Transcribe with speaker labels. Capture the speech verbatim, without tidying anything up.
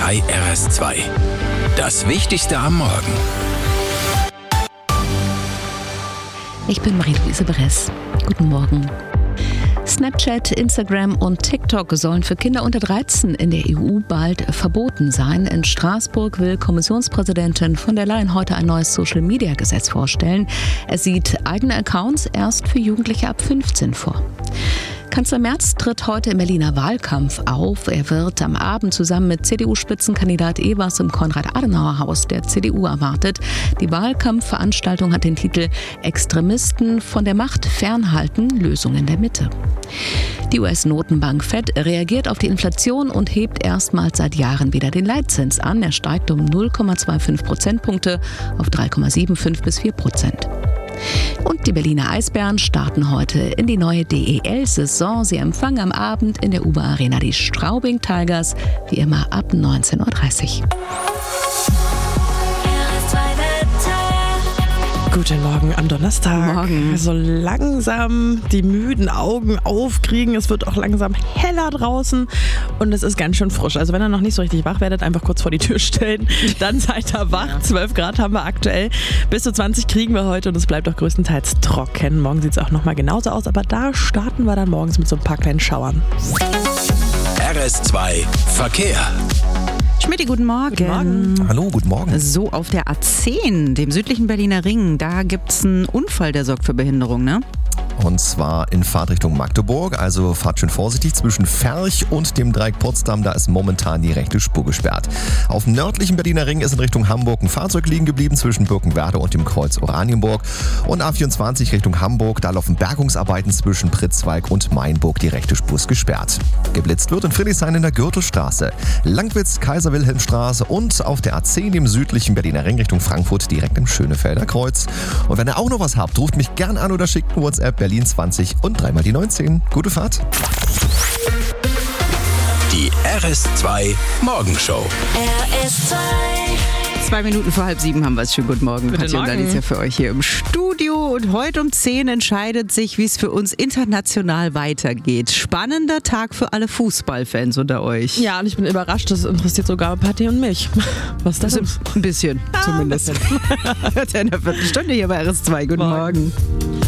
Speaker 1: drei R S zwei. Das Wichtigste am Morgen.
Speaker 2: Ich bin Marie-Louise Beres. Guten Morgen. Snapchat, Instagram und TikTok sollen für Kinder unter dreizehn in der E U bald verboten sein. In Straßburg will Kommissionspräsidentin von der Leyen heute ein neues Social-Media-Gesetz vorstellen. Es sieht eigene Accounts erst für Jugendliche ab fünfzehn vor. Kanzler Merz tritt heute im Berliner Wahlkampf auf. Er wird am Abend zusammen mit C D U-Spitzenkandidat Evers im Konrad-Adenauer-Haus der C D U erwartet. Die Wahlkampfveranstaltung hat den Titel Extremisten von der Macht fernhalten, Lösung in der Mitte. Die U S-Notenbank Fed reagiert auf die Inflation und hebt erstmals seit Jahren wieder den Leitzins an. Er steigt um null Komma fünfundzwanzig Prozentpunkte auf drei Komma fünfundsiebzig bis vier Prozent. Und die Berliner Eisbären starten heute in die neue D E L-Saison. Sie empfangen am Abend in der Uber-Arena die Straubing Tigers, wie immer ab neunzehn Uhr dreißig.
Speaker 3: Guten Morgen am Donnerstag.
Speaker 2: Morgen.
Speaker 3: So langsam die müden Augen aufkriegen. Es wird auch langsam heller draußen und es ist ganz schön frisch. Also wenn ihr noch nicht so richtig wach werdet, einfach kurz vor die Tür stellen. Dann seid ihr wach. zwölf Grad haben wir aktuell. Bis zu zwanzig kriegen wir heute und es bleibt auch größtenteils trocken. Morgen sieht es auch nochmal genauso aus, aber da starten wir dann morgens mit so ein paar kleinen Schauern.
Speaker 1: R S zwei Verkehr.
Speaker 4: Schmidti, guten Morgen.
Speaker 3: Guten Morgen.
Speaker 5: Hallo, guten Morgen.
Speaker 4: So, auf der A zehn, dem südlichen Berliner Ring, da gibt's einen Unfall, der sorgt für Behinderung, ne?
Speaker 5: Und zwar in Fahrtrichtung Magdeburg, also fahrt schön vorsichtig zwischen Ferch und dem Dreieck Potsdam, da ist momentan die rechte Spur gesperrt. Auf dem nördlichen Berliner Ring ist in Richtung Hamburg ein Fahrzeug liegen geblieben zwischen Birkenwerder und dem Kreuz Oranienburg. Und A vierundzwanzig Richtung Hamburg, da laufen Bergungsarbeiten zwischen Pritzwalk und Mainburg, die rechte Spur ist gesperrt. Geblitzt wird in Friedrichshain in der Gürtelstraße, Langwitz, Kaiser-Wilhelm-Straße und auf der A zehn, dem südlichen Berliner Ring Richtung Frankfurt, direkt im Schönefelder Kreuz. Und wenn ihr auch noch was habt, ruft mich gern an oder schickt eine WhatsApp Berlin zwanzig und dreimal die neunzehn. Gute Fahrt.
Speaker 1: Die R S zwei Morgenshow.
Speaker 6: R S zwei.
Speaker 4: Zwei Minuten vor halb sieben haben wir es. Schönen guten Morgen.
Speaker 3: Guten
Speaker 4: Katja und
Speaker 3: Morgen.
Speaker 4: Alicia für euch hier im Studio. Und heute um zehn entscheidet sich, wie es für uns international weitergeht. Spannender Tag für alle Fußballfans unter euch.
Speaker 3: Ja, und ich bin überrascht, das interessiert sogar Patti und mich. Was ist das?
Speaker 4: Also ein bisschen, zumindest. Hört ja in einer Viertelstunde hier bei R S zwei. Guten
Speaker 3: Morgen.
Speaker 4: Morgen.